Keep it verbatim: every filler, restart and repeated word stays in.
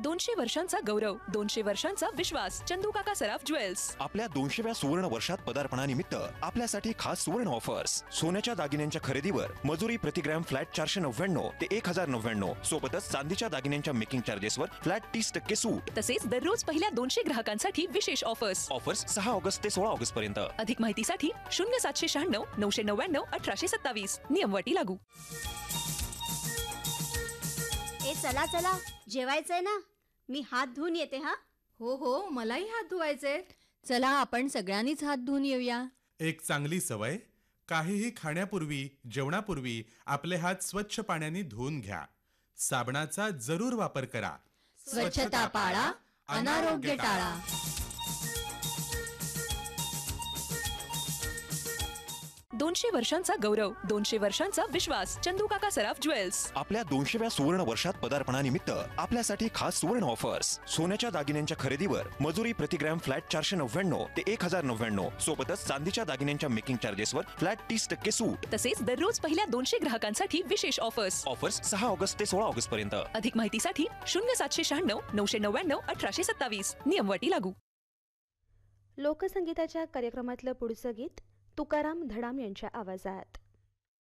दोनशे वर्षांचा गौरव, दोनशे वर्षांचा विश्वास. चंदू काका सराफ ज्वेल्स. आपल्या दोनशेव्या सुवर्ण वर्षात पदार्पणानिमित्त आपल्यासाठी खास सुवर्ण ऑफर्स. सोन्याच्या दागिन्यांच्या खरेदीवर मजुरी प्रतिग्रॅम फ्लॅट चारशे नव्याण्णव ते एक हजार नव्याण्णव. सोबतच चांदीच्या दागिन्यांच्या मेकिंग चार्जेसवर फ्लॅट तीस टक्के सूट. तसेच दररोज पहिल्या दोनशे ग्राहकांसाठी विशेष ऑफर्स. ऑफर्स सहा ऑगस्ट ते सोळा ऑगस्ट पर्यंत. अधिक माहितीसाठी शून्य सातशे शहाण्णव नऊशे नव्याण्णव अठराशे सत्तावीस. नियम अटी लागू. ए चला चला, जेवायचंय ना. मी हात धुवून येते. हा हो हो, मलाही हात धुवायचे. चला आपण सगळ्यांनीच हात धुवून येऊया. एक चांगली सवय, काहीही खाण्यापूर्वी जेवणापूर्वी आपले हात स्वच्छ पाण्याने धुवून घ्या. साबणाचा जरूर वापर करा. स्वच्छता पाळा, अनारोग्य टाळा. दोनशे वर्षांचा गौरव, दोनशे वर्षांचा विश्वास. चंदू काका सराफ ज्वेल्स. आपल्या दोनशेव्या सुवर्ण वर्षात पदार्पणानिमित्त आपल्यासाठी खास सुवर्ण ऑफर्स. सोन्याच्या दागिन्यांच्या खरेदीवर मजुरी प्रतिग्रॅम फ्लॅट चारशे नव्याण्णव ते एक हजार नव्याण्णव. सोबतच चांदीच्या दागिन्यांच्या मेकिंग चार्जेसवर फ्लॅट तीस टक्के सूट. तसेच दररोज पहिल्या दोनशे ग्राहकांसाठी विशेष ऑफर्स. ऑफर्स सहा ऑगस्ट ते सोळा ऑगस्ट पर्यंत. अधिक माहितीसाठी शून्य सातशे शहाण्णव नऊशे नव्याण्णव अठराशे सत्तावीस. नियम अटी लागू. लोकसंगीताच्या कार्यक्रमातलं पुढचं गीत तुकाराम धडाम यांच्या आवाजात.